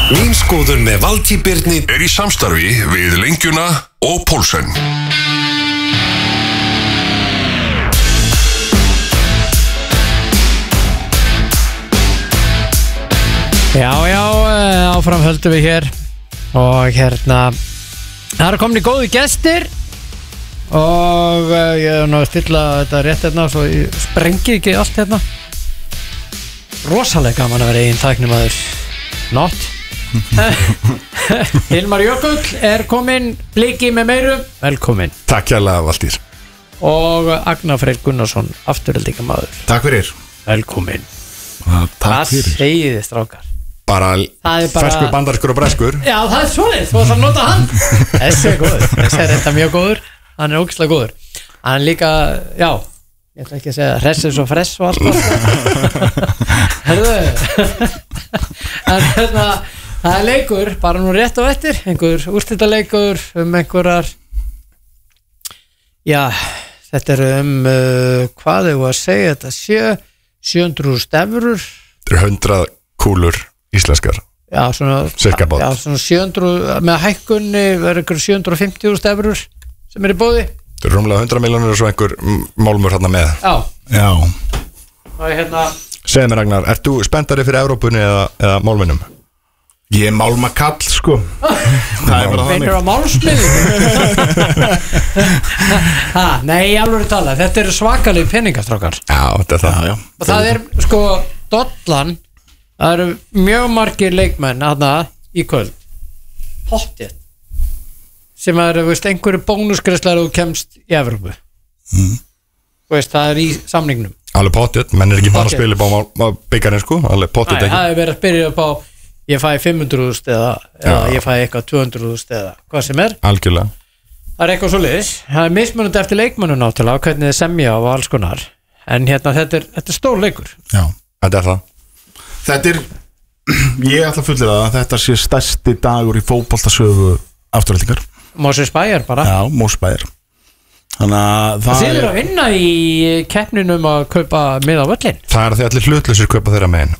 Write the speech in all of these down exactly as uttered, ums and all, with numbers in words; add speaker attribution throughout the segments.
Speaker 1: Mín skoðun með Valtý Birni er í samstarfi við Lengjuna og Pólsen.
Speaker 2: Já, já, áfram höldum við hér og hérna það eru komin í góði gestir og ég er nú að stilla þetta rétt hérna svo ég sprengi ekki allt hérna. Rosalega gaman að vera eigin tæknimaður. Not Hilmar Jökull er kominn, Bliki með meiru, velkomin.
Speaker 3: Takk hérlega Valtýr.
Speaker 2: Og Agnar Freyr Gunnarsson, afturöldingamaður.
Speaker 3: Takk fyrir.
Speaker 2: Velkomin.
Speaker 3: Takk fyrir.
Speaker 2: Hvað segið þið strákar?
Speaker 3: Bara,
Speaker 2: bara
Speaker 3: ferskur, bandarskur og breskur.
Speaker 2: Já, það er svolítið, þú ætlar að nota hann. Þessi er góður, þessi er þetta mjög góður. Hann er ógeðslega góður. Hann líka, já, ég ætla ekki að segja hressir svo fress og allt. Herðu en hérna það er leikur, bara nú rétt á eftir einhver úrslitaleikur um einhverjar já, þetta er um uh, hvað hefur að segja þetta sjö, sjö hundruð evrur.
Speaker 3: Þetta er hundrað kúlur íslenskar.
Speaker 2: Já, svona,
Speaker 3: já,
Speaker 2: svona sjö hundruð með hækkunni verður einhver sjö hundruð fimmtíu þúsund evrur sem er í boði.
Speaker 3: Þetta er rúmlega hundrað milljónir og svo einhver málmur hérna með.
Speaker 2: Já.
Speaker 3: Já.
Speaker 2: Það er hérna
Speaker 3: Segðu mér Ragnar, ert þú spenntari fyrir Evrópunni eða, eða málminum?
Speaker 4: Ég er málmakall sko. Það er bara
Speaker 2: þannig. Veinur á málsmiði. Ha, nei, alveg tala. Þetta eru svakaleg peningastrákar.
Speaker 3: Já, þetta er það. Já, já.
Speaker 2: Og það er sko dollan. Það eru mjög margir leikmenn þarna í kvöld. Pottið. Sem eru, veist, einhverju bónusgreiðslar og kemst í Evrópu. Mm. Veist, það er í samningnum.
Speaker 3: Alveg pottið, menn er ekki bara að spila upp á byggarinn sko, alveg pottið ekki.
Speaker 2: Það er verið að spila upp á ég fæ fimm hundruð þúsund eða, eða ég fæ eitthvað tvö hundruð þúsund eða hvað sem er.
Speaker 3: Algjörlega. Það
Speaker 2: er eitthvað svoleiðis. Það er mismunandi eftir leikmönnum náttúrulega, hvernig þið semja og alls konar. En hérna þetta er, þetta er stór leikur.
Speaker 3: Já, þetta er það.
Speaker 4: Þetta er, ég ætla að fullera að þetta sé stærsti dagur í fótboltasögu Aftureldingar.
Speaker 2: Mosfellsbæjar bara.
Speaker 4: Já, Mosfellsbæjar. Þannig að það
Speaker 2: er að vinna í keppninum að kaupa miða á völlin.
Speaker 3: Það er því allir hlutlausir kaupa þeirra megin.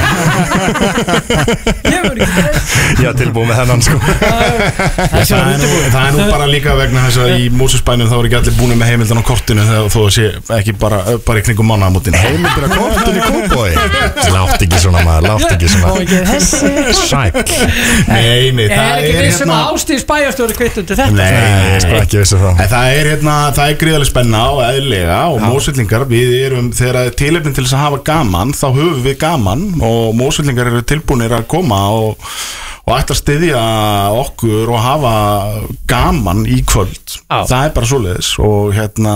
Speaker 2: Ég verður ekki þess.
Speaker 3: Ég er tilbúið með þennan sko.
Speaker 4: Það er, nú, það er nú bara líka vegna þess að í Mosfellsbænum þá er ekki allir búin með heimildan á kortinu þegar þó að sé ekki bara, bara í kringum mánaðamótin.
Speaker 3: Heimildan á kortinu í Kópavogi. Látt ekki svona maður, látt ekki svona. Sæk.
Speaker 4: Nei, nei, það
Speaker 2: er ekki vissum að Ástíðs bæjarstjóri kvittur til þetta.
Speaker 3: Nei, ég er bara ekki vissum það.
Speaker 4: Það er hérna það er gríðarlega spenna og eðlilega og Mosfellingar, við erum þegar tilefnin til þess að hafa gaman, þá höfum við gaman og Mosfellingar eru tilbúinir að koma og, og ætla að styðja okkur og hafa gaman í kvöld. Á. Það er bara svoleiðis og hérna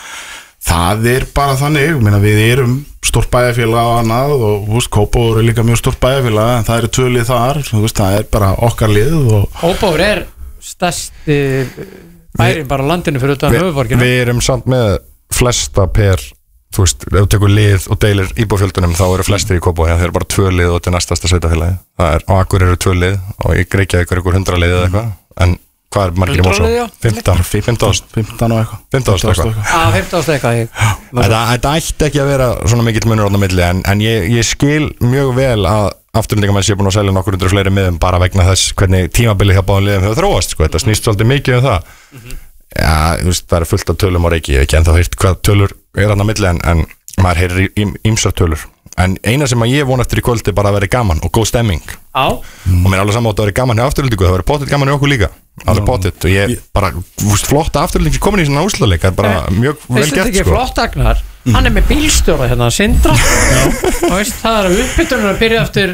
Speaker 4: það er bara þannig, minna, við erum stórt bæjarfélag og annað og þú veist, Kópavogur er líka mjög stórt bæjarfélag en það eru tvö lið þar, þú veist, það er bara okkar lið og
Speaker 2: Kópavogur er stærsti bærin bara landinu fyrir utan höfuðborgina.
Speaker 3: Við erum samt með flesta per, þú veist, ef þú tekur lið og deilir íbúafjöldunum þá eru flestir í Kópavogi, það eru bara tvö lið og þetta er næstasta sveitafélagi. Það er, á Akureyri eru tvö lið og í Reykjavík er ykkur hundra lið eða eitthvað, en hvað er margir í Mosó? fimmtán, fimmtán,
Speaker 4: fimmtán og eitthvað.
Speaker 3: fimmtán eitthvað.
Speaker 2: Á, fimmtán eitthvað.
Speaker 3: Þetta ætti ekki að vera svona mikill munur á milli, en, en ég, ég skil mjög vel að Afturöldingamenn sé búin að selja nokkur undir fleiri miðum bara vegna þess hvernig tímabilið hjá báðum liðum hefur þróast sko. Þetta snýst svolítið mikið um það. Mm-hmm. Já, þú veist, það er fullt af tölum á Reykjavík, ég hef ekki ennþá heyrt hvað tölur er þarna á milli en, en maður heyrir ýmsar tölur. En eina sem að ég von eftir í kvöldi bara að vera gaman og góð stemming.
Speaker 2: Á.
Speaker 3: Mm. Og mér er alveg saman átt að vera gaman hjá Afturöldingu, það verður pottitt gaman hjá okkur líka. Alveg pottitt og ég bara, þú veist, flotta Afturölding sem komin í svona úrslitaleik, það er bara eh, mjög vel gert sko.
Speaker 2: Þetta er ekki flott Agnar, mm. hann er með bílstjóra hérna, Sindra. Og veist, það er uppbyttunar að byrja eftir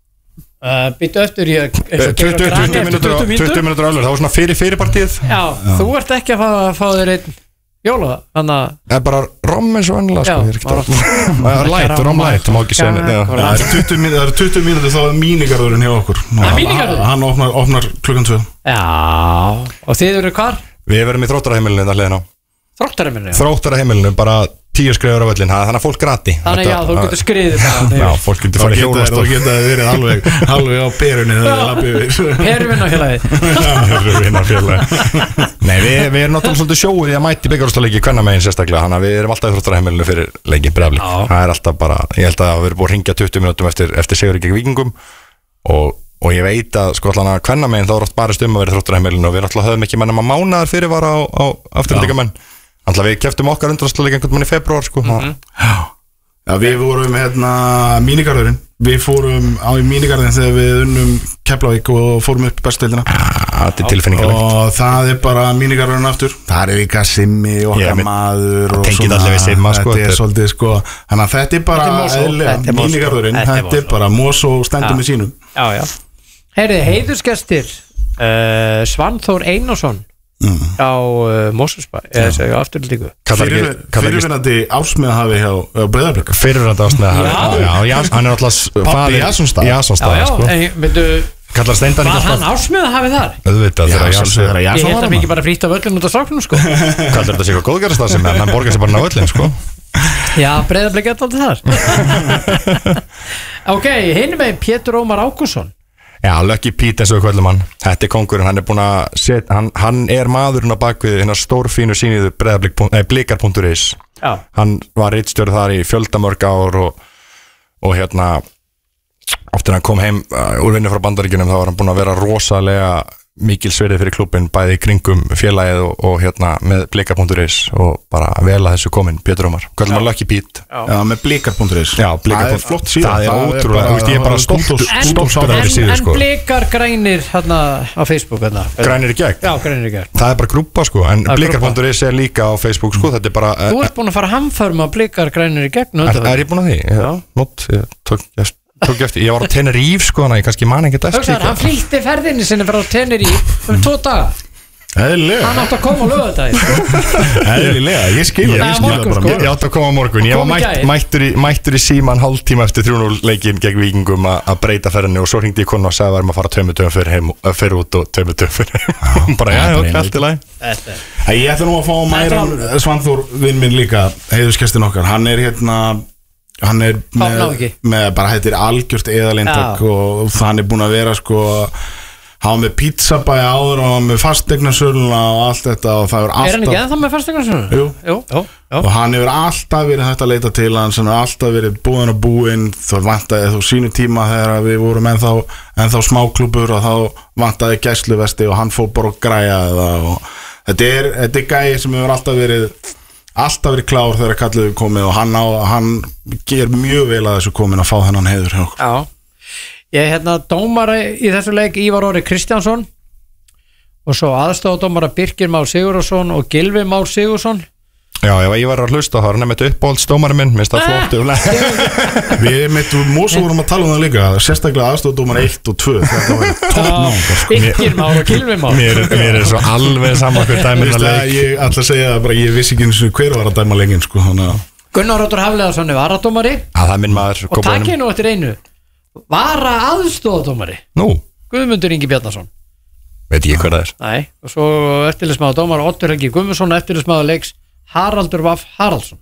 Speaker 2: Uh, býttu eftir ég
Speaker 3: tuttugu mínútur alveg, það var svona fyrir fyrirpartíð.
Speaker 2: Já, já, þú ert ekki að fá, fá þér einn jóla, þannig að
Speaker 3: það er bara rom eins og annað sko, það er light, rom light, það má ekki segja
Speaker 4: það eru tuttugu mínútur þá er mínigarðurinn hjá okkur. Hann opnar, opnar klukkan tvö.
Speaker 2: Já, og þið eru hvar?
Speaker 3: Við verum í Þróttaraheimilinu þetta hliðina á.
Speaker 2: Þróttaraheimilinu?
Speaker 3: Þróttaraheimilinu, bara tíu skrifur á völlin, þannig að fólk grati.
Speaker 2: Þannig já, þú getur skriðið bara.
Speaker 3: Já, fólk getur farið hjólast.
Speaker 4: Þá getur það verið alveg, alveg á perunni þegar það lappi yfir.
Speaker 2: Pervinafélagið.
Speaker 3: Pervinafélagið. Nei, við, við erum náttúrulega svolítið sjóið í að mæti byggarúrslaleiki kvennamegin sérstaklega, þannig að við erum alltaf í Þróttaraheimilinu fyrir leikinn Breiðablik. Það er alltaf bara, ég held að við erum búin að hringja tuttugu mínútum eftir, eftir sigur gegn Víkingum og og ég veit að sko allan að kvenna megin þá er oft bara stum að vera þróttarheimilin og við alltaf höfum ekki mennum að mánaðar fyrirvara á, á afturlíkamenn alltaf við keftum okkar undrasleik einhvern mann í februar sko
Speaker 2: Mhm.
Speaker 4: Já, já við vorum hérna mínigarðurinn, við fórum á í mínigarðin þegar við unnum Keflavík og fórum upp bestudeildina
Speaker 3: þetta er tilfinningilegt
Speaker 4: og það er bara mínigarðurinn aftur, það er líka Simmi
Speaker 3: Ég
Speaker 4: okkar
Speaker 3: mynd-
Speaker 4: maður
Speaker 3: það
Speaker 4: og
Speaker 3: tengir allir við Simma, sko,
Speaker 4: þetta
Speaker 3: þetta
Speaker 4: er
Speaker 3: er-
Speaker 4: svolítið sko þannig að þetta er bara
Speaker 2: Þetta er Mosó,
Speaker 4: eðlilega,
Speaker 2: þetta er Mosó.
Speaker 4: mínigarðurinn,
Speaker 2: Þetta er
Speaker 4: þetta er
Speaker 2: Mosó.
Speaker 4: bara Mosó og stendur
Speaker 2: Já.
Speaker 4: með sínum
Speaker 2: Já, já Heyrði, heiðursgestir uh, Svanþór Einarsson
Speaker 4: mm.
Speaker 2: á uh, Mosfellsbæ eða segja afturlíku
Speaker 3: kallar ekki,
Speaker 4: Fyrir-
Speaker 3: kallar ekki
Speaker 4: fyrirvinnandi ásmiðahafi hjá, hjá Breiðablika
Speaker 3: fyrirverandi ásnæða
Speaker 2: Já.
Speaker 3: já, já, hann er alltaf
Speaker 4: Pabbi Jasonstað.
Speaker 2: Já,
Speaker 3: Jasonstað
Speaker 2: já,
Speaker 3: sko
Speaker 2: en veitu
Speaker 3: kallar Steindan
Speaker 2: Var
Speaker 3: ekki
Speaker 2: hann
Speaker 3: alltaf
Speaker 2: ásmið að hafi þar?
Speaker 3: auðvitað
Speaker 4: Já,
Speaker 3: þegar
Speaker 4: sjálfsögðu
Speaker 3: Jason
Speaker 4: þegar
Speaker 2: Ég
Speaker 4: Jason
Speaker 2: held
Speaker 4: var
Speaker 2: að
Speaker 4: hann.
Speaker 2: mikið bara frýtt af öllum út af stráknum sko
Speaker 3: kallar þetta sig eitthvað góðgerðastað sem hann borgar sér bara ná öllin sko
Speaker 2: Já, Breiðablik er alltaf þar Ok, hinn með Pétur Ómar Ágússon
Speaker 3: Já, Lucky Pete eins og við kvöldum hann Þetta er kongurinn, hann er búin að set, hann, hann er maðurinn á bakvið hérna stórfínu síniðu blikar punktur is
Speaker 2: Já,
Speaker 3: Hann var ritstjóri þar í fjöldamörg ár og, og hérna oftir hann kom heim uh, úr vinnu frá Bandaríkjunum þá var hann búin að vera rosalega mikil sverið fyrir klubbin bæði í kringum félagið og, og hérna með blikar punktur is og bara vel að þessu komin Pétur Ómar Kvöldum hann Lucky Pete
Speaker 4: Já, með blikar punktur is
Speaker 3: Já, blikar
Speaker 4: Það er flott síðan
Speaker 3: Það er ótrúlega, þú veist, ég er bara stoltur
Speaker 2: en,
Speaker 3: stoltur af
Speaker 2: en,
Speaker 3: þeirri síðu
Speaker 2: en
Speaker 3: sko
Speaker 2: blikar grænir hérna á Facebook hérna.
Speaker 3: Grænir í gegn
Speaker 2: Já, grænir í gegn
Speaker 3: Það er bara grúpa sko, en
Speaker 2: Það er
Speaker 3: blikar
Speaker 2: grúppa.
Speaker 3: punktur is er líka á Facebook sko, þetta er bara
Speaker 2: Þú ert búin að fara hamförum að blikar grænir í gegn
Speaker 3: Er, er ég búin að því? Já. Nótt, ég tók, ég tók eftir, ég var á Tenerife sko, þannig að ég kannski man ekki dæst
Speaker 2: Hugsaður, hann flýtti ferðinni sinni frá Tenerife um tvo daga
Speaker 4: Eðlilega
Speaker 2: Hann átti að koma á lögudaginn sko.
Speaker 4: Eðlilega, ég skil það,
Speaker 2: Já,
Speaker 4: ég skil það
Speaker 2: morgun,
Speaker 4: bara
Speaker 2: sko.
Speaker 3: Ég, ég átti að koma á morgun, ég var
Speaker 2: Kom í
Speaker 3: mætt,
Speaker 2: gær.
Speaker 3: mættur, í, mættur í síman hálftíma eftir þrjú núll leikinn gegn Víkingum a- að breyta ferðinni og svo hringdi ég konu og sagði að við erum að fara tveimur dögum fyrir, heim, uh, fyrir út og tveimur dögum fyrir heim bara já,
Speaker 4: það er
Speaker 3: ok,
Speaker 4: einmitt.
Speaker 3: allt í lagi
Speaker 2: Þetta er
Speaker 4: Æ, Ég ætla nú að fá Mæran Svanþór vinn minn líka, heiðuskestin okkar Hann er hérna Hann er með,
Speaker 2: Fána á ekki.
Speaker 4: með bara heitir algjört eðaleintak
Speaker 2: Já.
Speaker 4: og hann er búin að vera sko hann var með pizzabæja áður og hann var með fasteignarsöluna og allt þetta og það er
Speaker 2: Er hann
Speaker 4: alltaf
Speaker 2: ekki ennþá með fastegnarsölu?
Speaker 4: Jú.
Speaker 2: Jú, jú, jú
Speaker 4: og hann hefur alltaf verið hægt að leita til hans hann hefur alltaf verið búinn og búinn þá vantaði þú sínu tíma þegar við vorum ennþá, ennþá smáklúbur og þá vantaði gæsluvesti og hann fór bara að græja það og þetta er, þetta er gæi sem hefur alltaf verið alltaf verið klár þegar kalluðu komið og hann, á, hann ger mjög vel að þessu komin að fá þennan heiður hjá okkur.
Speaker 2: Já Ég er hérna dómari í þessu leik Ívar Orri Kristjánsson og svo aðstofadómara Birkir Már Sigurðarsson og Gylfi Már Sigurðsson
Speaker 3: Já, ef ég var að hlusta þá er hann með uppáhaldsdómarinn minn, minnst það flott um
Speaker 4: Við mittum Mósu vorum að tala um það líka sérstaklega aðstofadómar eitt og tvö þetta var topp náungar sko.
Speaker 2: Birkir Már og Gylfi Már
Speaker 3: mér, mér er svo alveg saman hver dæminn
Speaker 4: Veist
Speaker 3: að
Speaker 4: það,
Speaker 3: leik
Speaker 4: ég ætla að segja það bara ég vissi ekki eins og hver var að dæma leikinn sko, þannig að
Speaker 2: Gunnar Róttur Hafleðarsson er varadómari
Speaker 3: að það er minn maður
Speaker 2: og takkið nú eftir einu vara aðstofadómari
Speaker 3: Nú,
Speaker 2: Guðmundur Ingi Bjarnason
Speaker 3: veit ég hver það er
Speaker 2: Nei, og svo eftirlismæður dómar Oddur Helgi Guðmundsson og eftirlismæður leiks Haraldur Vaff Haraldsson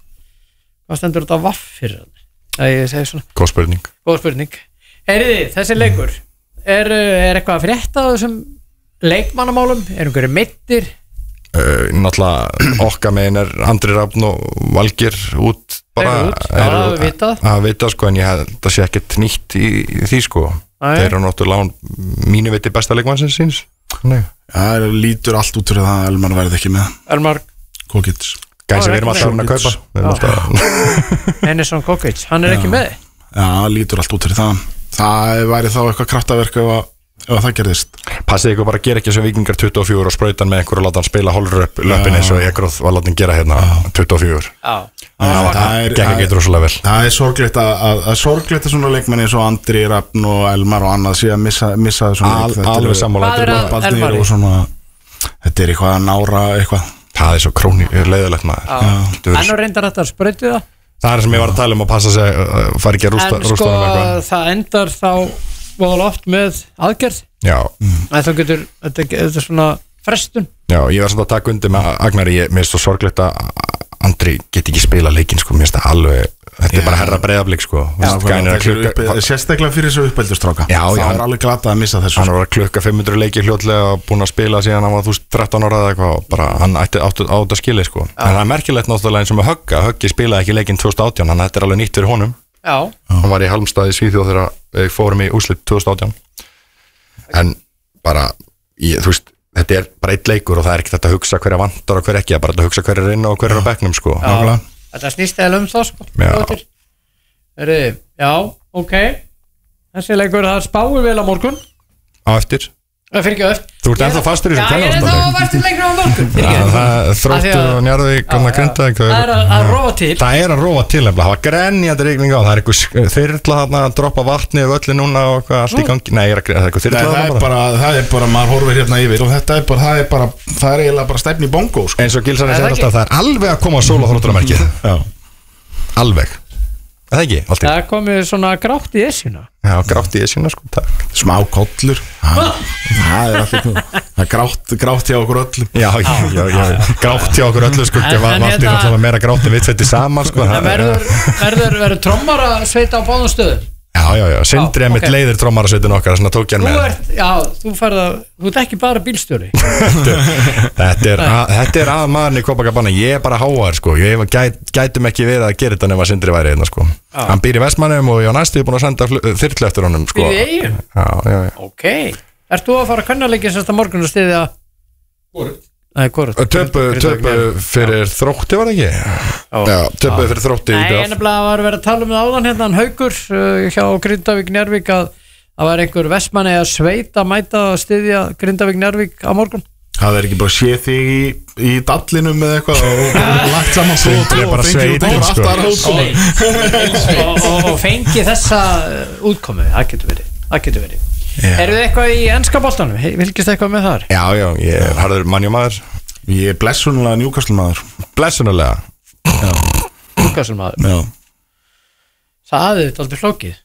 Speaker 2: Hvað stendur þetta Vaff fyrir hann? Það ég segi svona,
Speaker 3: Góð spurning
Speaker 2: góð spurning Heyriði, þessi leikur er, er eitthvað að frétta af þessum leikmannamálum? Er einhverju meittir?
Speaker 3: uh, Náttúrulega okkar megin er Andri Rafn og Valgir út bara
Speaker 2: Þeir eru út, já, það er vitað.
Speaker 3: að vita sko, en ég held að sé ekkert nýtt í, í því sko
Speaker 2: Nei.
Speaker 3: Þeir eru náttúrulega án mínu viti besta leikmannsins síns Nei.
Speaker 4: það lítur allt út fyrir það að Elmar verði ekki með
Speaker 2: Elmar
Speaker 4: Kokits
Speaker 3: Gæði sem
Speaker 2: Já,
Speaker 3: við erum alltaf að kaupa Við erum alltaf
Speaker 2: Enesson Kokic, hann er ekki með
Speaker 4: Já, það lítur allt út fyrir það Það væri þá eitthvað kraftaverk ef, að, ef að það gerðist
Speaker 3: Passið ykkur bara að gera ekki sem Víkingar tuttugu og fjögur og sprautan með einhver og láta hann spila hólröp löpin eins og Ekroð var láta hann gera hérna tuttugu og fjögur
Speaker 2: Já,
Speaker 4: Já, það er,
Speaker 3: Gekk ekki droslega vel
Speaker 4: það er sorglegt að, að, að sorglegt að svona leikmenn eins og Andri Rafn og Elmar og annað sé að missa, missa þessum
Speaker 3: Al,
Speaker 4: leik. Þetta
Speaker 3: Alveg
Speaker 4: eru
Speaker 3: sammála
Speaker 2: Hvað
Speaker 3: þetta
Speaker 2: er
Speaker 3: er
Speaker 2: að-
Speaker 3: bara-
Speaker 4: baldir
Speaker 2: Elmari?
Speaker 4: og svona þetta er eitthvað að nára eitthvað
Speaker 3: Það er svo króni, leiðilegt maður Þetta verður-
Speaker 2: en og reyndar þetta að sprauti það
Speaker 3: Það er sem ég var að tala um að passa sig uh, fara ekki að rústa,
Speaker 2: En sko,
Speaker 3: rústa honum eitthvað
Speaker 2: það endar þá voðal oft með aðgerð
Speaker 3: Já,
Speaker 2: en þá getur, þetta, þetta er svona frestun
Speaker 3: já, ég var samt að taka undir með Agnari, ég minnst svo sorglegt að Andri get ekki spila leikinn sko, minnst það alveg þetta er bara herra breiðablík sko Vist, gæinn er að
Speaker 4: Þessi upp-
Speaker 3: klukka,
Speaker 4: sérstaklega fyrir þessu uppeldustráka
Speaker 3: Já, já,
Speaker 4: það
Speaker 3: hann-
Speaker 4: er alveg glata að missa þessu
Speaker 3: hann var að klukka fimm hundruð leiki hljótlega og búin að spila síðan hann var þú veist þrettán ára eða eitthvað og bara hann ætti áttu átt að skilja sko en það er merkilegt náttúrulega eins og með Högga Höggi spilaði ekki leikinn tvö þúsund og átján þannig að þetta er alveg nýtt fyrir honum
Speaker 2: Já,
Speaker 3: hann var í Halmstað í Svíþjóð þegar við fórum í úrslit tvö þúsund og átján en bara, ég, þú veist þetta er bara eitt leikur og það er ekki þetta að hugsa hverja vantar og hver ekki, það er bara að hugsa hverja er inn og hverja er á bekknum sko.
Speaker 2: Já, þetta snýst eða um það sko. Já. Já, ok þessi leikur, það spáir vel á morgun
Speaker 3: á eftir
Speaker 2: Það fyrir ekki öll
Speaker 3: Þú ert ennþá fastur í þessu
Speaker 2: Já, ég er ennþá fastur í leiknum á morgun
Speaker 3: Þróttur og Njarðvík og Grindavík
Speaker 2: Það er að róa til
Speaker 3: Það er að róa til Það var grenjandi rigning á Það er eitthvað þyrla þarna að droppa vatni yfir öllu núna og eitthvað allt í gangi Nei, það er eitthvað þyrla
Speaker 4: Það er bara, það er bara, maður horfir hérna yfir og þetta er bara, það er bara, það er eiginlega bara stefni í bongo sko.
Speaker 3: Eins og Gilsarinn segir alltaf, það er alveg að koma á sól og þróttaramerkið Alveg Það ekki, alltaf
Speaker 2: Það komið svona grátt í esjuna
Speaker 3: Já, grátt í esjuna sko, takk
Speaker 4: Smá kollur Það er alltaf Það er grátt, grátt hjá okkur öllum
Speaker 3: Já, já, já, já Grátt hjá okkur öllu sko Vatnir alltaf meira grátt en við þetta saman sko
Speaker 2: Verður, verður, verður trommar að sveita á báðum stöðum
Speaker 3: Já, já, já, Sindri er mitt leiðir trommarasveitin okkar Svona tók ég hann með
Speaker 2: ert, Já, þú færð að Þú ert ekki bara bílstjóri
Speaker 3: Þetta er, að, þetta er að maðurinn í Copacabana Ég er bara háar sko Ég gæt, gætum ekki verið að gera þetta nema Sindri væri hérna sko já. Hann býr í Vestmannum og ég á næstu búin að senda þyrlu eftir honum sko.
Speaker 2: Býr í Eyjum?
Speaker 3: Já, já, já
Speaker 2: Ok, ert þú að fara að kannarleikja sérsta morgun og stiðja Hvoru? Nei, hvoru?
Speaker 3: Töpu, töpu fyrir Þrótti var það ekki? Já, töpu fyrir Þrótti
Speaker 2: Nei, ennabla var að vera að tala um það áðan hérna hann Haukur uh, hjá Grindavík Njarðvík að það var einhver Vestmanni að sveita mæta að stiðja Grindavík Njarðvík á morgun
Speaker 4: Það er ekki bara að sé þig í, í dallinum með eitthvað og lagt saman svo og
Speaker 3: bara sveitin
Speaker 2: sko og fengi þessa útkomu, það getur verið það getur verið Eru þið eitthvað í enska boltanum? Vilkist eitthvað með þar?
Speaker 3: Já, já, ég er harður mannjumadur
Speaker 4: Ég er blessunulega Newcastle maður
Speaker 3: Blessunulega
Speaker 2: Newcastle maður
Speaker 4: Já
Speaker 2: Það er þetta aldrei flókið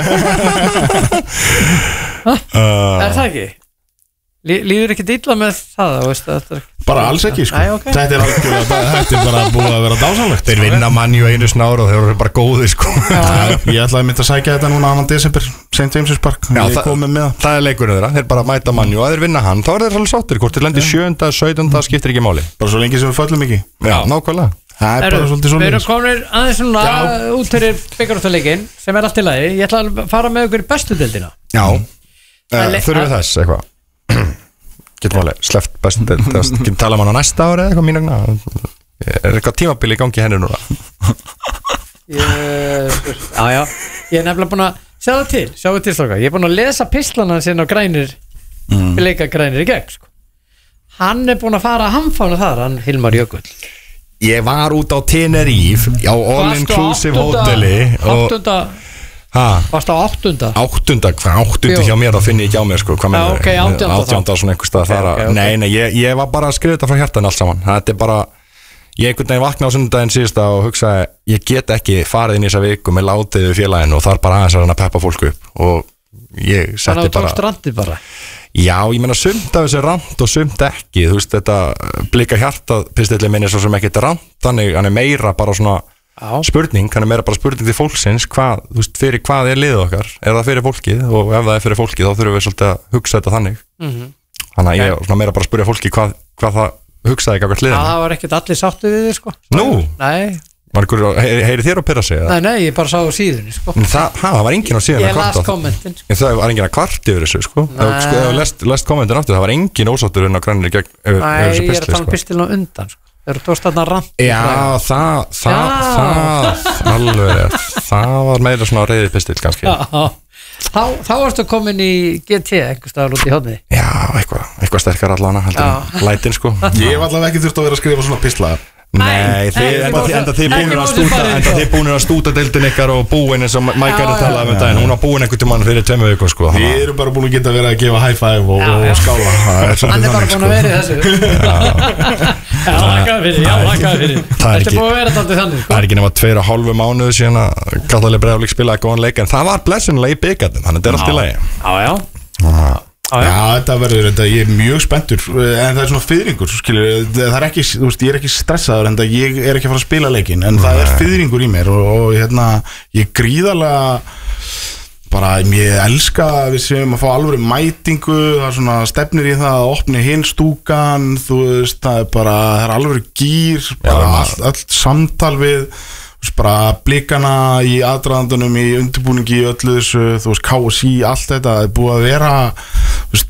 Speaker 2: Er það ekki? Líður ekki illa með það? Veist, er...
Speaker 4: Bara alls ekki sko.
Speaker 2: Æ, okay.
Speaker 4: Þetta er algjörlega Þetta er bara búið að vera dásamlegt
Speaker 3: Þeir vinna manni og einu snáru og þeir eru bara góði sko.
Speaker 4: Ég ætlaði að mynda að sækja þetta núna annan desember Saint James's Park
Speaker 3: Já, það, það er leikurinn þeirra Þeir bara mæta manni og að þeir vinna hann Þá er þeir svolítið sáttir Hvort þeir lendir sjöunda, sautjánda skiptir ekki máli
Speaker 4: Bara svo lengi sem við föllum ekki
Speaker 3: Já, nákvæmlega
Speaker 4: Það er bara svolítið
Speaker 2: svona Við erum komin aðeins svona út fyrir byggarúttaleikin sem er allt í lagi Ég ætla að fara með ykkur í bestu deildina
Speaker 3: Já, þurfum við þess eitthvað Getum alveg sleppt bestu deild Getum talað um hann á næsta ári eða eitthvað mín vegna Er eitthvað tímabili í gangi henni núna?
Speaker 2: Já, já Ég er nefnilega búin að sjá það til Sjá það til stróka Ég er búin að lesa pislana sinna á grænir Við leika grænir í gegn sko. Hann er búin að fara að hamfána þar Hann Hilmar Jökull
Speaker 3: Ég var út á Tenerife á all-inclusive hóteli
Speaker 2: Áttunda Varst á áttunda?
Speaker 3: Áttunda, hvað áttunda hjá mér þá finn ég ekki á mér sko Hvað
Speaker 2: með okay, átjánda
Speaker 3: Átjánda svona einhver stað þar að Nei, nei, ég, ég var bara að skrifa þetta frá hjartan allt saman Þetta er bara Ég einhvern veginn vakna á sunnudaginn síðasta og hugsaði Ég get ekki farið inn í þessa viku með látið við félaginu og þar bara aðeins að hann að peppa fólku upp og ég setti bara
Speaker 2: Þannig að þú tókst randið bara
Speaker 3: Já, ég meina sumt af þessi rand og sumt ekki Þú veist, þetta blika hjartað pistillin minn er svo sem ekkert rand Þannig hann er meira bara svona Já. Spurning, hann er meira bara spurning til fólksins hvað, þú veist, fyrir hvað er liðið okkar Er það fyrir fólkið og ef það er fyrir fólkið þá þurfum við svolítið að hugsa þetta þannig mm-hmm. Þannig að ég er svona meira bara að spurja fólki hvað, hvað það hugsaði eitthvað liðinu
Speaker 2: Já, það var ekkert allir sáttið við þið sko
Speaker 3: Nú?
Speaker 2: Nei
Speaker 3: Heyri, heyri þér á pyrra sig?
Speaker 2: Nei, nei, ég bara sá á síðunni sko.
Speaker 3: það, ha, það var enginn á síðunni
Speaker 2: Ég las kommentin sko.
Speaker 3: Það var enginn að kvart yfir þessu sko. Ef þú lest, lest kommentin aftur Það var enginn ósáttur inn á grænir gegn yfir,
Speaker 2: Nei,
Speaker 3: yfir þessu
Speaker 2: ég er að tala um
Speaker 3: sko.
Speaker 2: pistilin á undan sko. Þeir eru tóst þarna rand
Speaker 3: Já, það Það, það alveg Það var meira svona reyðið pistil kannski
Speaker 2: Já, þá, þá varstu komin í G T einhver staðar út í hodni
Speaker 3: Já, eitthvað, eitthvað sterkar allana Lætin sko
Speaker 4: Ég hef allavega ekki þurft að vera að skrifa svona pistla
Speaker 3: Nei, enda þið búinir að stúta enda þið búinir að stúta deildin ykkar og búin eins og Mike er að tala um daginn hún var búin einhvern tímann fyrir tveimur vikum sko
Speaker 4: Við erum bara búin að geta verið að gefa high five og, og skála
Speaker 2: Hann er bara búin að vera í þessu Já, lakaði fyrir, já, lakaði fyrir Þetta er búin að vera alltaf þannig
Speaker 3: Það er ekki nema tveir og hálfu mánuðu síðan að Kallaleg Breiðablik spilaði góðan leik en það var blessunlega í bikarnum, þannig að þetta er allt í lagi
Speaker 2: Já, já
Speaker 4: Já, já, þetta verður, þetta, ég er mjög spenntur en það er svona fiðringur, skilur það er ekki, þú veist, ég er ekki stressaður en það ég er ekki að fara að spila leikinn, en Nei. það er fiðringur í mér og, og hérna ég gríðarlega bara, ég elska að við séum að fá alveg mætingu, það er svona stefnir í það að opni hinn stúkan þú veist, það er bara, það er alveg gýr, bara allt, allt samtal við bara blikana í aðdraðandunum í undirbúningi í öllu þessu, þú veist, K S I allt þetta er búið að vera, þú veist,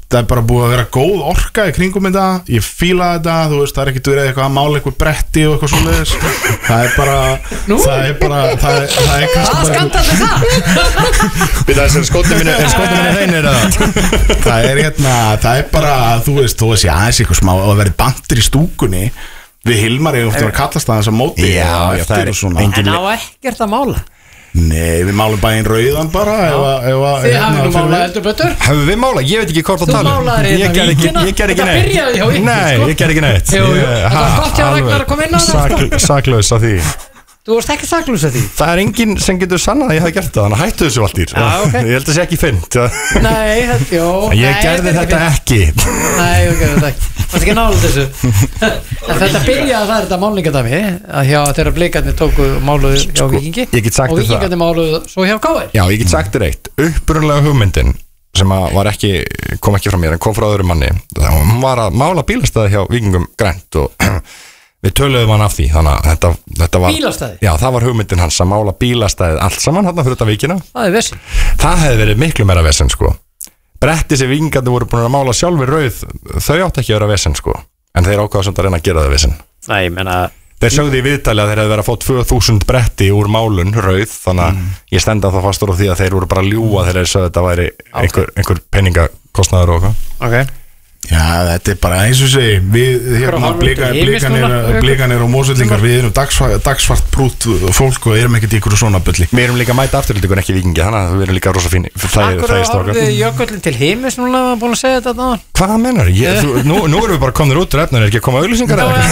Speaker 4: það er bara búið að vera góð orka í kringum þetta, ég fíla þetta, þú veist, það er ekkert verið eitthvað að mála eitthvað bretti og eitthvað svoleiðis, það er bara,
Speaker 2: Nú?
Speaker 4: það er bara, það er, það er kannski
Speaker 2: Hvað skandall er það?
Speaker 3: Við það sem skottum minni, er skottum minni hreinir eða?
Speaker 4: það er hérna, það er bara, þú veist, þú veist, ég aðeins eitthvað smá að vera bandir í stúkunni, við Hilmar eigum eftir að kallast það þess að móti
Speaker 3: Já,
Speaker 4: og
Speaker 3: já, það er
Speaker 4: eftir og svona.
Speaker 2: En á ekkert að mála
Speaker 4: Nei, við málum bara einn rauðan bara ef að, ef að,
Speaker 2: Þið
Speaker 4: hérna,
Speaker 2: hafið nú
Speaker 4: fyrir
Speaker 2: málað
Speaker 4: við-
Speaker 2: heldur betur
Speaker 3: Hefur við málað? Ég veit ekki hvort að
Speaker 2: Þú
Speaker 3: tala um.
Speaker 2: málaðir
Speaker 3: Ég
Speaker 2: hérna
Speaker 3: gerði ekki,
Speaker 2: víkina.
Speaker 3: ég gerði ekki
Speaker 2: Þetta
Speaker 3: neitt
Speaker 2: byrjaði hjá ykkur,
Speaker 3: Nei,
Speaker 2: sko.
Speaker 3: ég gerði ekki neitt
Speaker 2: Jú, jú.
Speaker 3: Ég-
Speaker 2: Þetta var
Speaker 3: ha-
Speaker 2: gott hjá
Speaker 3: alveg
Speaker 2: Ragnar að koma inn á það,
Speaker 3: sakl- Saklaus af því
Speaker 2: Þú varst ekki saklaus af því
Speaker 3: Það er enginn sem getur sannað að ég hafi gert það Þannig að hættu þessu allt í
Speaker 2: Já, ok.
Speaker 3: Ég held að sé ekki fint
Speaker 2: Nei, þetta, jó
Speaker 3: Ég
Speaker 2: nei,
Speaker 3: gerði
Speaker 2: er
Speaker 3: þetta ekki
Speaker 2: Nei, ég gerði þetta ekki Það er ekki nálega þessu En þetta byrjaði það er þetta málningadæmi að hjá þeirra blikarnir tóku máluðu hjá Víkingi
Speaker 3: ég get sagt
Speaker 2: og
Speaker 3: þér það.
Speaker 2: Víkingarnir máluðu svo hjá K R
Speaker 3: Já, ég get sagt þér eitt Upprunlega hugmyndin sem að var ekki, kom ekki frá mér en kom frá öðrum manni það hún var að mála bílastæði hjá Víkingum grænt og við töluðum hann af því þannig að þetta, þetta var
Speaker 2: Bílastæði?
Speaker 3: Já, það var hugmyndin hans að mála bílastæðið allt saman hann fyrir þetta vikina
Speaker 2: Það er vesinn
Speaker 3: Það hefði verið miklu meira vesen sko Bretti sem Víkingarnir voru búin að mála sjálfur rauð þau átt ekki að vera vesen sko en þeir ákvaða samt að reyna að gera það vesen
Speaker 2: Nei, ég meina
Speaker 3: Þeir sögðu í viðtali að þeir hefði verið að fá tvö þúsund bretti úr málun rauð þannig að ég stenda þá fastur á því að þeir voru bara að ljúga þegar þeir sögðu að þetta væri einhver, einhver peningakostnaður og eitthvað
Speaker 2: Ok
Speaker 4: Já, þetta er bara eins og segi við hérna
Speaker 2: horfum
Speaker 4: blikan,
Speaker 2: til heimis
Speaker 4: blikan,
Speaker 2: núna,
Speaker 4: er, blikan er og mósvellingar við erum dagsva, dagsvart brút fólk og erum ekkert í ykkur svona bulli
Speaker 3: Við erum líka að mæta afturlíkur ekki Víkingi þannig að við erum líka rosa fín það er
Speaker 2: Akkur
Speaker 3: strákar
Speaker 2: horfði jökullin til heimis núna var búin að segja þetta náðan
Speaker 3: Hvað menar? Ég, þú, nú, nú erum við bara komnir út úr efnir er ekki að koma auglýsingar eða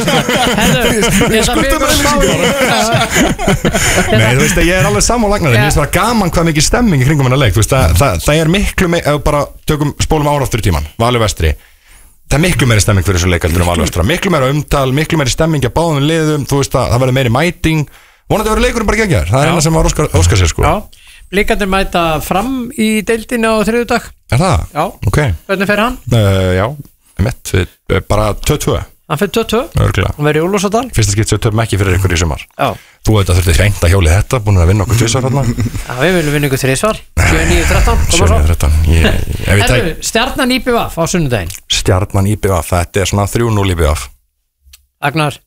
Speaker 3: eitthvað? Nei, þú veist að ég er alveg sammálagnari Mér finnst bara gaman hvað mikið stemming í kringum hennar leik Þú veist að það, það er miklu me- ef við bara tökum spólum ára aftur í tíman Valur Vestri Það er miklu meiri stemming fyrir þessu leikaldur um Valur Vestra Miklu meiri umtal, miklu meiri stemming að báðum liðum Þú veist að það verður meiri mæting Vonandi verður leikurinn bara geggjaður Það er eina sem var óskar, óskar sér sko
Speaker 2: Já, blikarnir mæta fram í deildinu á þriðjudag
Speaker 3: Er það?
Speaker 2: Já.
Speaker 3: Ok
Speaker 2: Hvernig fer hann?
Speaker 3: uh, Já, mitt, við, bara tvö tvö
Speaker 2: Hann fer tvö tvö
Speaker 3: Örgulega
Speaker 2: Hann verður í Úlfarsadal
Speaker 3: Fyrsta skipt sem við töfum ekki fyrir ykkur í sumar
Speaker 2: Já
Speaker 3: Þú veit að þurfti hreint að hjóli þetta Búin að vinna okkur tvisvar hérna
Speaker 2: Já, við viljum vinna ykkur þrísvar sjö níu þrettán Koma
Speaker 3: sjö
Speaker 2: svo
Speaker 3: þrettán Ég, ef ég
Speaker 2: Herru,
Speaker 3: tæk
Speaker 2: Stjarnan í B V á sunnudaginn
Speaker 3: Stjarnan í B V Þetta er svona þrjú núll í B V
Speaker 2: Agnar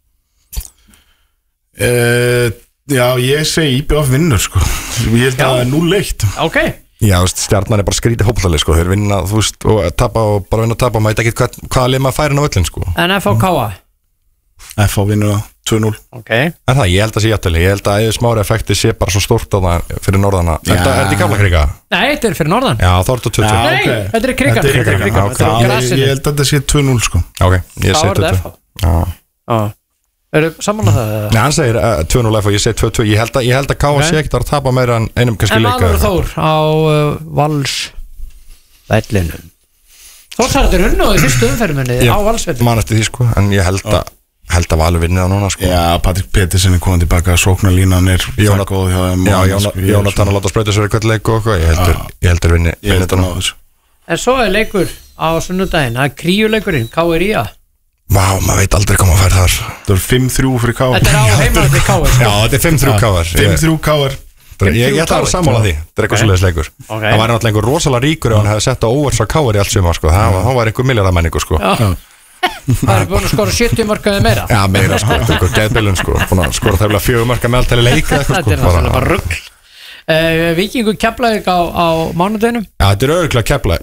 Speaker 4: uh, Já, ég segi I B F vinnur sko Ég held að það er núll eitt
Speaker 2: Ok
Speaker 3: Já, þú veist, Stjarnan er bara skrítið hópallali sko Þeir vinna, þú veist, og tapa og bara vinna og tapa og maður veit ekki hvað, hvaða lið maður færi inn á öllin sko
Speaker 2: En F H K A
Speaker 4: F á vinnur það tvö núll
Speaker 2: Ok
Speaker 3: En það, ég held að sé jættili Ég held að eða smári effekti sé bara svo stórt á það fyrir norðana Er þetta er þetta í Keflavík?
Speaker 2: Nei, þetta er fyrir norðan
Speaker 3: Já, þá er þetta tvö tvö
Speaker 2: Nei,
Speaker 4: ok.
Speaker 2: þetta er í Krikan
Speaker 4: Þetta er í
Speaker 2: Þetta er í
Speaker 4: Krikanum,
Speaker 2: Krikanum. Þetta er á
Speaker 4: Já, ég,
Speaker 2: grassinu
Speaker 4: ég held að þetta sé tvö núll sko
Speaker 3: Ok, ég
Speaker 2: Þá
Speaker 3: segi
Speaker 2: er
Speaker 3: tvö
Speaker 2: þetta
Speaker 3: tvö
Speaker 2: F H
Speaker 3: Já
Speaker 2: Já Eru saman á það? eða?
Speaker 3: Nei, hann segir uh, tvö núll F og ég segi tvö tvö Ég held að, ég held að K S
Speaker 2: Ok.
Speaker 3: ekkert var að tapa meira en einum kannski
Speaker 2: En
Speaker 3: leika
Speaker 2: Valur og Þór á uh, Vals vellinum Þórsarður unnu í fyrstu umferðinni
Speaker 3: Ég
Speaker 2: á Valsvellinu
Speaker 3: man eftir því sko En ég held að held að Valur vinni það núna sko
Speaker 4: Já, Patrik Petersen er komið tilbaka Sóknarlínan er
Speaker 3: Jónat-
Speaker 4: það góð hjá þeim
Speaker 3: Já,
Speaker 4: og-
Speaker 3: Jóna-
Speaker 4: sko, ég er
Speaker 3: Jónatan að láta sprauta sér eitthvað leik og eitthvað Ég heldur, ég heldur vinni,
Speaker 4: Ég
Speaker 3: vinni
Speaker 4: held
Speaker 3: þetta
Speaker 4: að
Speaker 3: nú
Speaker 4: ná þessu
Speaker 2: En svo er leikur á sunnudaginn Það er kríuleikurinn, K R I A
Speaker 3: Vá, maður veit aldrei hvað maður fær þar
Speaker 4: Það er fimm þrjú fyrir K
Speaker 2: Þetta er á heimaðið K R
Speaker 3: Já, þetta er fimm þrjú káar
Speaker 4: fimm þrjú K R
Speaker 3: Ég, ég ætla að vera sammála því, þetta er eitthvað
Speaker 2: Ok.
Speaker 3: svoleiðis leikur
Speaker 2: Ok.
Speaker 3: Það væri náttúrulega einhver rosalega ríkur ef hann hefði sett á óvars á káar í allt sumar sko. Það var- þá var einhver miljardamenningu sko.
Speaker 2: Það er búin að skora sjötíu markaði meira
Speaker 3: Já, meira sko, þetta er einhver geðbillun sko. Búin að skora tæfla fjögur marka meðaltali leika eitthvað,
Speaker 2: Þetta
Speaker 3: sko.
Speaker 2: er náttúrulega bara rugl uh, Víkingur Keflavík á, á mánudeginum
Speaker 3: Já, þetta er örgulega kefla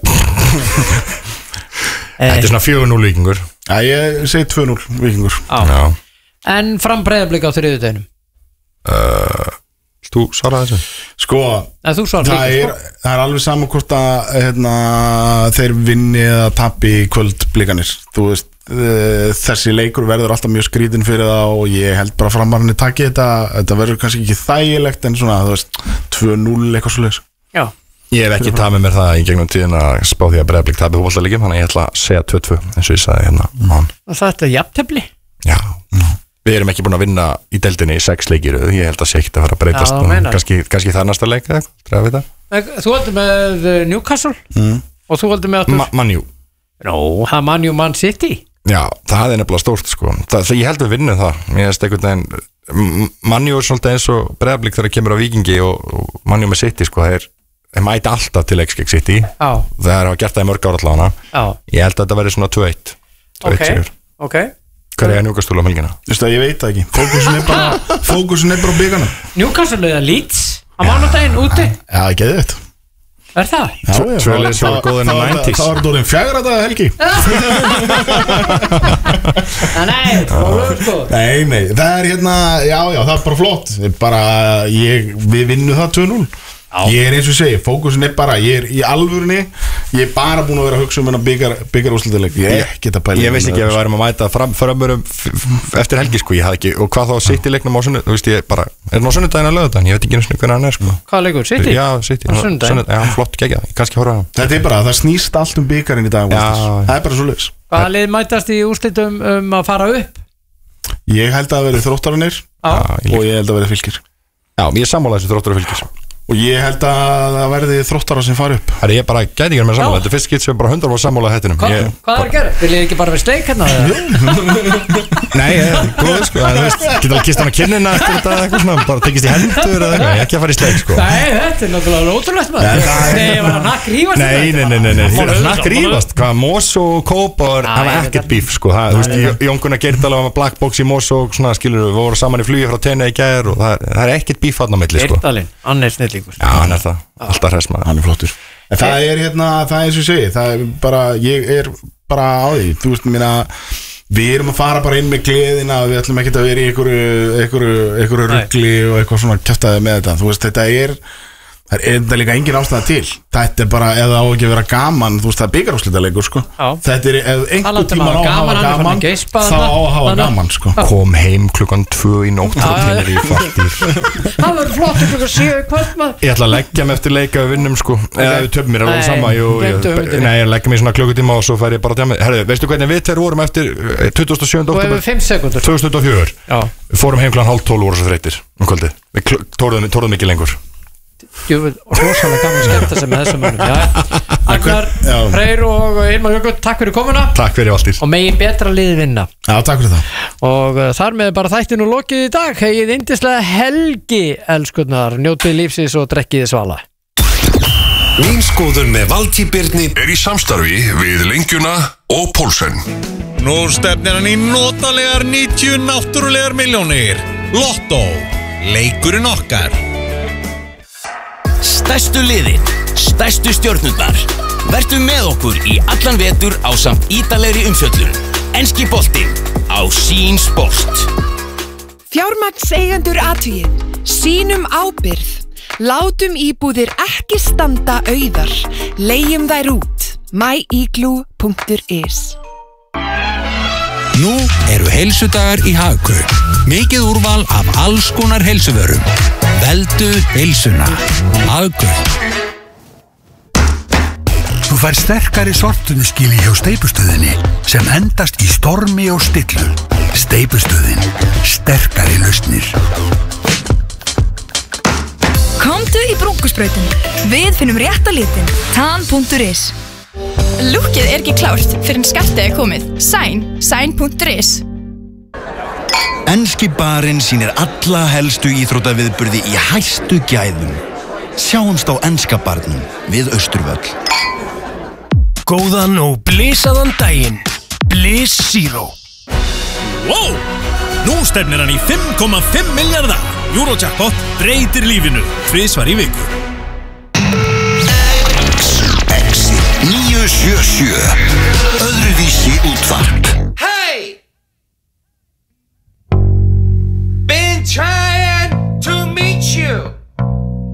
Speaker 3: Þetta er svona fjögur núll víkingur
Speaker 4: Já, ég segi tvö núll Víkingur
Speaker 3: Já,
Speaker 2: En fram Breiðablik á þriðjudeginum
Speaker 3: uh, þú svaraði þessu
Speaker 4: Sko,
Speaker 2: En þú svarar
Speaker 4: það
Speaker 2: líka
Speaker 4: er,
Speaker 2: sko
Speaker 4: það er alveg saman hvort að hérna, þeir vinni eða tappi í kvöld blikanir Þú veist, uh, þessi leikur verður alltaf mjög skrítin fyrir það og ég held bara framarinn takki þetta Þetta verður kannski ekki þægilegt en svona, þú veist, tvö núll eitthvað svoleiðis
Speaker 2: Já
Speaker 3: Ég hef ekki tafið mér það í gegnum tíðin að spá því að Breiðablik tapið hófaldalegjum Þannig að ég ætla að segja tvö tvö eins og ég sagði hérna mm.
Speaker 2: Og þetta er jafntefli
Speaker 3: Já, við erum ekki búin að vinna í deildinni í sex leikir Ég held að sé ekki að fara að breytast
Speaker 2: Já, þú meinar.
Speaker 3: kannski, kannski það er næsta leik eða eitthvað, við það
Speaker 2: Þú heldur með uh, Newcastle
Speaker 4: mm.
Speaker 2: Og þú heldur með aftur
Speaker 3: Ma Manjú
Speaker 2: Nó, það er Man U Man City
Speaker 3: Já, það er nefnilega stórt sko það, það, Ég held við vinnum það Mér finnst einhvern veginn Manjú er svolítið eins og Breiðablik þegar kemur á Víkingi og, og Manjú með City sko Það er mæti alltaf til leiks gegn City.
Speaker 2: Já.
Speaker 3: Það er að gert það í mörg ára allavega.
Speaker 2: Já.
Speaker 3: Ég held að þetta verði svona tvö eitt.
Speaker 2: Ok, ok.
Speaker 3: Hver er Newcastle á helgina?
Speaker 4: Þú veist að ég veit það ekki. Fókusin er bara, fókusin er bara á byggarnum.
Speaker 2: Newcastle eða Leeds á mánudaginn úti.
Speaker 4: Já, ég geði þetta.
Speaker 2: Er það?
Speaker 4: Já, já.
Speaker 3: Tvö lið sem voru góð inn á nineties.
Speaker 4: Það var þetta orðin fjagra daga helgi.
Speaker 2: Nei, fólur sko.
Speaker 4: Nei, nei, það er hérna, já, já, það er bara flott. Bara, ég, við vinnum það tvö núll. Ég er eins og segi, fókusin er bara, ég er í alvörinni, ég er bara búin að vera að hugsa um hennar byggar, byggar úrslitaðleik. Ég er ekkert að pæla.
Speaker 3: Ég veist ekki að við værum að mæta fram, framörum eftir helgi sko, ég hafði ekki, og hvað þá City leiknum á sunnu, þú veist ég bara, er það á sunnudaginn að lögudaginn, ég veit ekki eins og hvernig hann er sko.
Speaker 2: Hvað leikur, City?
Speaker 3: Já, City,
Speaker 2: á sunnudaginn.
Speaker 3: Já, flott gegja, ég kannski horfa á hann.
Speaker 4: Þetta er bara, það snýst allt um byggarinn í dag, það er bara svo leiðis.
Speaker 2: Hvaða lið mætast í úrslitum um að fara upp?
Speaker 4: Ég held að það veri Þróttararnir og ég held að veri Fylkir.
Speaker 3: Já, ég er sammála þessu Þróttar og Fylkir.
Speaker 4: Og ég held að það verði Þróttarar sem fari upp.
Speaker 3: Það er ég bara gæti ekki með sammála. Þetta er fyrst skitt sem bara hundra var sammála hættinum.
Speaker 2: Hva,
Speaker 3: ég,
Speaker 2: Hvað er að gera? Vil ég ekki bara vera sleik hérna?
Speaker 3: Nei, ég er góð sko. Það veist, geta alveg kist hann á kinnina eftir þetta eitthvað svona, bara tekist í hendur eða eitthvað. Ég er ekki að fara í sleik sko.
Speaker 2: Nei, þetta er náttúrulega ótrúlegt maður. Nei, ég var að nakk rífast.
Speaker 3: Nei, nei, nei, nei, nei. Nakk rífast. Hvað, Mós og Kópar hafa ekkert bíf sko. Þú veist, Jón Gunnar Geirdal var með black box í Mós og svona, skilur við voru saman í flugi frá Tenerife í gær og það er ekkert bíf þarna á milli sko.
Speaker 2: Geirdalinn, hann er snillingur.
Speaker 3: Já, hann er það. Alltaf hress maður.
Speaker 4: Hann er flottur. En það er hérna, það er eins og ég segi, það er bara, ég er bara á því, þú veist, minna, við erum að fara bara inn með gleðina og við ætlum ekki að vera í einhverju, einhverju, einhverju rugli og eitthvað svona kjaftaði með þetta, þú veist, þetta er, það er enda líka engin ástæða til, þetta er bara, eða á ekki að vera gaman, þú veist, það er byggarúrslitaleikur, sko,
Speaker 2: Já.
Speaker 4: þetta er, ef einhver tíma á að hafa
Speaker 2: gaman,
Speaker 4: gaman, þá á að hafa gaman, sko.
Speaker 3: Kom heim klukkan tvö í nótt og tennir í fattir.
Speaker 2: Það var flott klukkan sjö kvöld maður.
Speaker 3: Ég ætla að leggja mig eftir leika við vinnum sko, eða við töfum mér alveg
Speaker 2: Nei,
Speaker 3: sama jú, ég,
Speaker 2: gleymdu hugmyndinni.
Speaker 3: Nei, ég leggja mig svona klukkutíma og svo fær ég bara tjá mig. Herðu, veistu hvernig við tveir vorum eftir tuttugasta og sjöunda
Speaker 2: Þú
Speaker 3: október
Speaker 2: hefur fimm sekúndur.
Speaker 3: tvö þúsund og fjögur?
Speaker 2: Já.
Speaker 3: Við fórum heim klukkan hálf tólf og voru svo þreyttir um kvöldið. Við kl- tóruðum, tóruðum ekki lengur.
Speaker 2: Jú, rosalega gaman að skemmta sig með þessum mönnum. Já. Agnar,
Speaker 4: Já.
Speaker 2: Freyr og Ilmar Jökull, takk fyrir komuna
Speaker 3: Takk fyrir Valtýr.
Speaker 2: og megi betra liði vinna.
Speaker 4: Já, takk fyrir það.
Speaker 2: Og uh, þar með bara þættinu lokið í dag. Hegið indislega helgi, elskurnar. Njótið lífsins og drekkiði svala.
Speaker 1: Mín skoðun með Valtý Birni er í samstarfi við Lengjuna og Pólsen.
Speaker 5: Nú stefnir hann í notalegar níutíu náttúrulegar milljónir. Lotto, leikurinn okkar.
Speaker 6: Stærstu liðin, stærstu stjörnurnar. Vertu með okkur í allan vetur á samt ítalegri umfjöllun. Enski boltinn á Sín Sport.
Speaker 7: Fjármagnseigendur athugið, sýnum ábyrgð. Látum íbúðir ekki standa auðar. Leigjum þær út. my igloo punktur is.
Speaker 8: Nú eru heilsudagar í Hagkaup. Mikið úrval af alls konar heilsuvörum. Veldu heilsuna. Hagkaup. Þú fær sterkari sortunaskili hjá Steypustöðinni sem endast í stormi og stillu. Steypustöðin. Sterkari lausnir.
Speaker 7: Komdu í brúnkusbrautin. Við finnum rétta litin. tan punktur is.
Speaker 9: Lúkið er ekki klárt fyrir en skattið er komið. Sæn, sæn punktur is.
Speaker 8: Enski barinn sýnir alla helstu íþróttaviðburði í hæstu gæðum. Sjáumst á enska barnum við Austurvöll.
Speaker 10: Góðan og blísaðan daginn. Bliss Zero.
Speaker 5: Wow! Nú stefnir hann í fimm komma fimm milljarða. Eurojackpot breytir lífinu tvisvar í viku.
Speaker 8: níu sjö sjö. Öðruvísi útvarp.
Speaker 6: Hey! Been trying